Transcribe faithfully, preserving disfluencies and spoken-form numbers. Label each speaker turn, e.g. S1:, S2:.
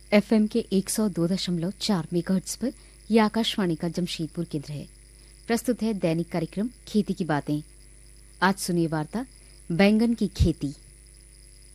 S1: FM के एक सौ दो दशमलव चार मेगाहर्ट्ज पर यह आकाशवाणी का जमशेदपुर केंद्र है। प्रस्तुत है दैनिक कार्यक्रम खेती की बातें। आज सुनिए वार्ता बैंगन की खेती।